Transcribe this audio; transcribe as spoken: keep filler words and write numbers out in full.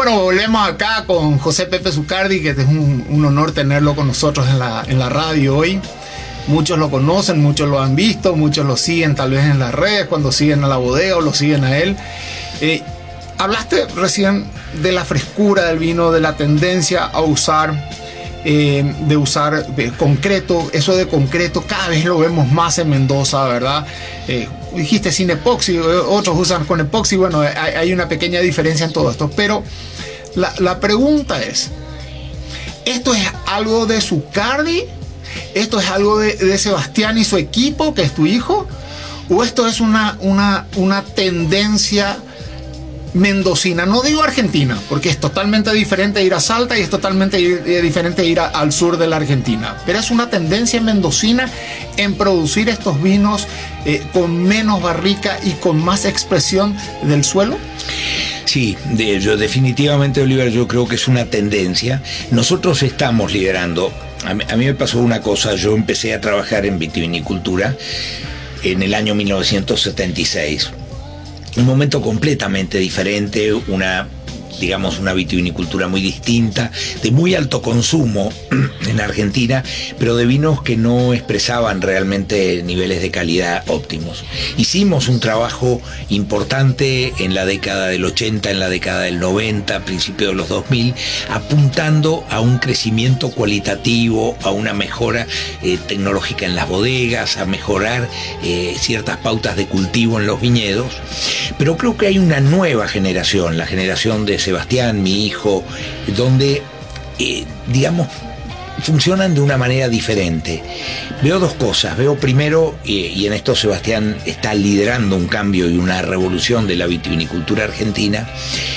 Bueno, volvemos acá con José Pepe Zucardi, que es un, un honor tenerlo con nosotros en la, en la radio hoy. Muchos lo conocen, muchos lo han visto, muchos lo siguen tal vez en las redes, cuando siguen a la bodega o lo siguen a él. Eh, hablaste recién de la frescura del vino, de la tendencia a usar, eh, de usar eh, concreto. Eso de concreto cada vez lo vemos más en Mendoza, ¿verdad? Eh, dijiste sin epoxi, otros usan con epoxi. Bueno, hay, hay una pequeña diferencia en todo esto, pero la, la pregunta es, ¿esto es algo de Zucardi? ¿Esto es algo de, de Sebastián y su equipo, que es tu hijo? ¿O esto es una, una, una tendencia mendocina? No digo argentina, porque es totalmente diferente ir a Salta y es totalmente ir, eh, diferente ir a, al sur de la Argentina, pero es una tendencia mendocina en producir estos vinos eh, con menos barrica y con más expresión del suelo. Sí, de, yo definitivamente, Oliver, yo creo que es una tendencia. Nosotros estamos liderando. A mí, a mí me pasó una cosa. Yo empecé a trabajar en vitivinicultura en el año mil novecientos setenta y seis. Un momento completamente diferente, una, digamos, una vitivinicultura muy distinta, de muy alto consumo en Argentina, pero de vinos que no expresaban realmente niveles de calidad óptimos. Hicimos un trabajo importante en la década del ochenta, en la década del noventa, principios de los dos mil, apuntando a un crecimiento cualitativo, a una mejora eh, tecnológica en las bodegas, a mejorar eh, ciertas pautas de cultivo en los viñedos. Pero creo que hay una nueva generación, la generación de Sebastián, mi hijo, donde, eh, digamos, funcionan de una manera diferente. Veo dos cosas. Veo primero, eh, y en esto Sebastián está liderando un cambio y una revolución de la vitivinicultura argentina,